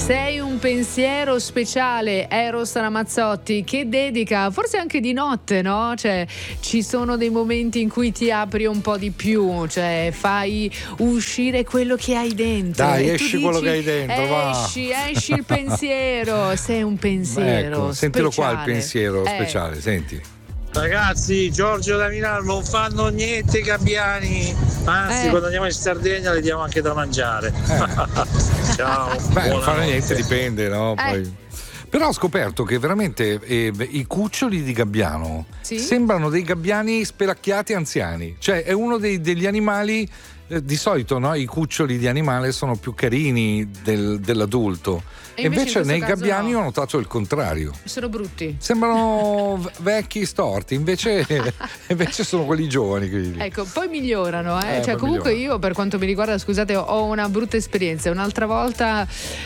Sei un pensiero speciale, Eros Ramazzotti, che dedica forse anche di notte, no? Cioè ci sono dei momenti in cui ti apri un po' di più, cioè fai uscire quello che hai dentro. Dai, e esci tu quello dici, che hai dentro, esci il pensiero. Sei un pensiero ecco, sentilo speciale. qua il pensiero speciale, senti. Ragazzi, Giorgio da Milano, non fanno niente i gabbiani, anzi quando andiamo in Sardegna le diamo anche da mangiare. Ciao. Beh, non fare niente, dipende, no? Poi. Però ho scoperto che veramente i cuccioli di gabbiano sembrano dei gabbiani spelacchiati anziani, cioè è uno degli animali. Di solito, no, i cuccioli di animale sono più carini dell'adulto. E invece nei gabbiani ho notato il contrario. Sono brutti. Sembrano vecchi storti, invece sono quelli giovani. Quelli. Ecco, poi migliorano, cioè comunque io per quanto mi riguarda, scusate, ho una brutta esperienza. Un'altra volta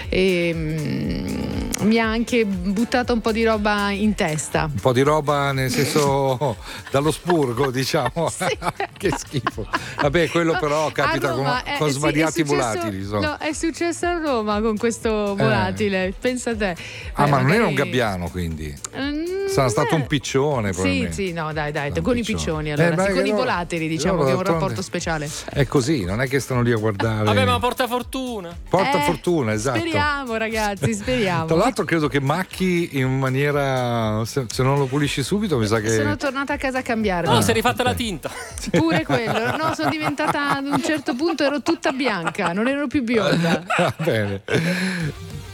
mi ha anche buttato un po' di roba in testa. Un po' di roba nel senso dallo spurgo, diciamo. Sì. Che schifo. Vabbè, quello però capita Roma, con svariati volatili. No, è successo a Roma con questo volatile, pensa te. Ma non era un gabbiano, quindi? Sarà stato un piccione, probabilmente. Sì, no, dai, con i piccioni allora. Con i volatili, diciamo che è un rapporto speciale. È così, non è che stanno lì a guardare. Vabbè, ma porta fortuna. Porta fortuna, esatto. Speriamo, ragazzi, speriamo. Tra l'altro credo che macchi in maniera, se non lo pulisci subito mi sa che... Sono tornata a casa a cambiare. No, si è rifatta la tinta. Pure quello. No, sono diventata ad un certo punto ero tutta bianca, non ero più bionda. Va bene.